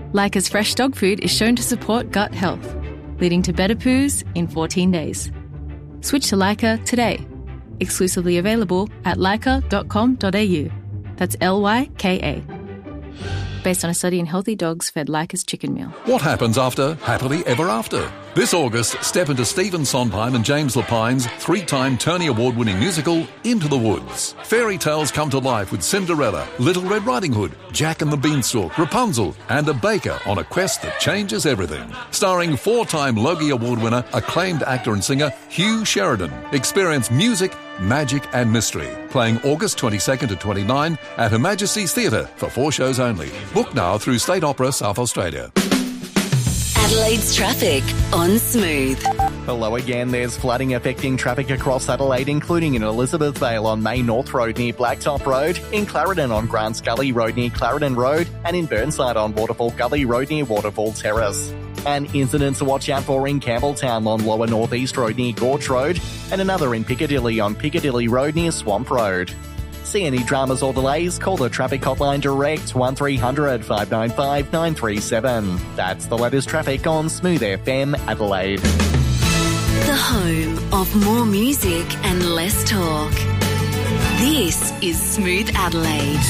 Leica's fresh dog food is shown to support gut health, leading to better poos in 14 days. Switch to Leica today. Exclusively available at leica.com.au. That's Lyka. Based on a study in healthy dogs fed Leica's chicken meal. What happens after Happily Ever After? This August, step into Stephen Sondheim and James Lapine's 3-time Tony Award-winning musical, Into the Woods. Fairy tales come to life with Cinderella, Little Red Riding Hood, Jack and the Beanstalk, Rapunzel, and a baker on a quest that changes everything. Starring 4-time Logie Award winner, acclaimed actor and singer Hugh Sheridan. Experience music, magic and mystery. Playing August 22nd to 29 at Her Majesty's Theatre for 4 shows only. Book now through State Opera South Australia. Adelaide's traffic on Smooth. Hello again. There's flooding affecting traffic across Adelaide, including in Elizabethvale on May North Road near Blacktop Road, in Clarendon on Grants Gully Road near Clarendon Road, and in Burnside on Waterfall Gully Road near Waterfall Terrace. And incidents to watch out for in Campbelltown on Lower North East Road near Gorge Road, and another in Piccadilly on Piccadilly Road near Swamp Road. See any dramas or delays? Call the traffic hotline direct 1300 595 937. That's the latest traffic on Smooth FM Adelaide. The home of more music and less talk. This is Smooth Adelaide.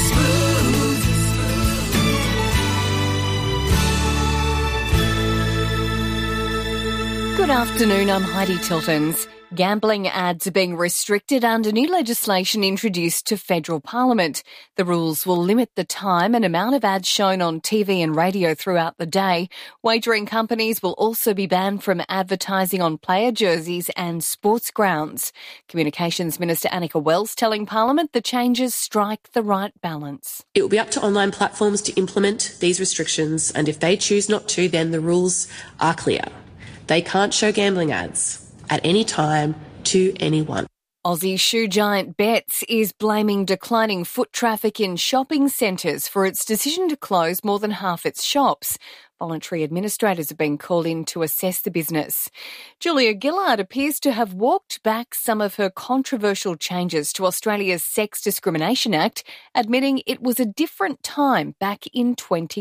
Good afternoon, I'm Heidi Tiltons. Gambling ads are being restricted under new legislation introduced to federal parliament. The rules will limit the time and amount of ads shown on TV and radio throughout the day. Wagering companies will also be banned from advertising on player jerseys and sports grounds. Communications Minister Annika Wells telling Parliament the changes strike the right balance. It will be up to online platforms to implement these restrictions, and if they choose not to, then the rules are clear. They can't show gambling ads at any time to anyone. Aussie shoe giant Betts is blaming declining foot traffic in shopping centres for its decision to close more than half its shops. Voluntary administrators have been called in to assess the business. Julia Gillard appears to have walked back some of her controversial changes to Australia's Sex Discrimination Act, admitting it was a different time back in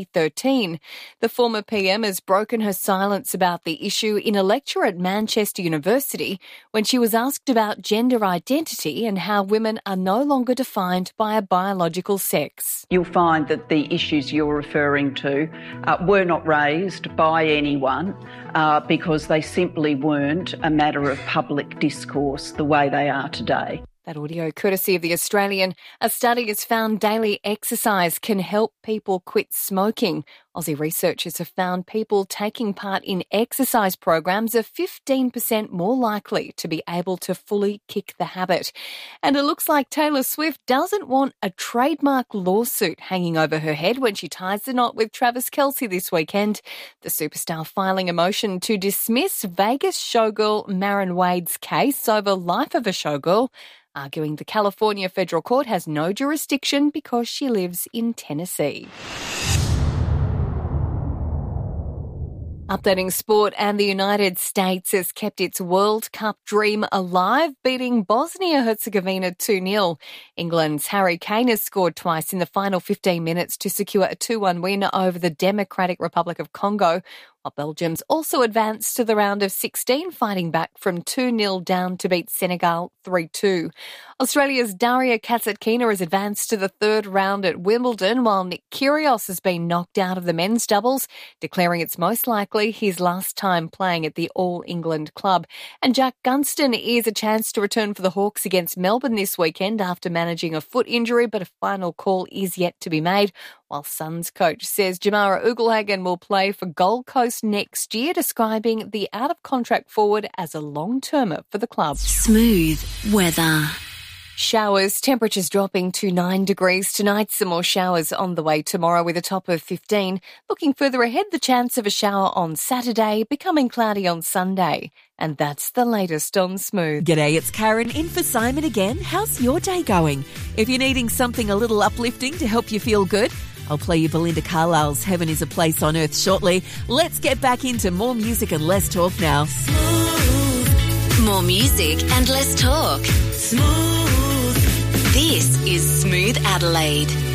2013. The former PM has broken her silence about the issue in a lecture at Manchester University when she was asked about gender identity and how women are no longer defined by a biological sex. You'll find that the issues you're referring to were not raised by anyone because they simply weren't a matter of public discourse the way they are today. That audio courtesy of The Australian. A study has found daily exercise can help people quit smoking. Aussie researchers have found people taking part in exercise programs are 15% more likely to be able to fully kick the habit. And it looks like Taylor Swift doesn't want a trademark lawsuit hanging over her head when she ties the knot with Travis Kelce this weekend. The superstar filing a motion to dismiss Vegas showgirl Maren Wade's case over Life of a Showgirl, arguing the California federal court has no jurisdiction because she lives in Tennessee. Updating sport, and the United States has kept its World Cup dream alive, beating Bosnia-Herzegovina 2-0. England's Harry Kane has scored twice in the final 15 minutes to secure a 2-1 win over the Democratic Republic of Congo, while Belgium's also advanced to the round of 16, fighting back from 2-0 down to beat Senegal 3-2. Australia's Daria Kasatkina has advanced to the third round at Wimbledon, while Nick Kyrgios has been knocked out of the men's doubles, declaring it's most likely his last time playing at the All England club. And Jack Gunston is a chance to return for the Hawks against Melbourne this weekend after managing a foot injury, but a final call is yet to be made, while Suns coach says Jamara Ugelhagen will play for Gold Coast next year, describing the out-of-contract forward as a long-termer for the club. Smooth weather. Showers, temperatures dropping to 9 degrees tonight. Some more showers on the way tomorrow with a top of 15. Looking further ahead, the chance of a shower on Saturday, becoming cloudy on Sunday. And that's the latest on Smooth. G'day, it's Karen in for Simon again. How's your day going? If you're needing something a little uplifting to help you feel good, I'll play you Belinda Carlisle's Heaven is a Place on Earth shortly. Let's get back into more music and less talk now. Smooth. More music and less talk. Smooth. This is Smooth Adelaide.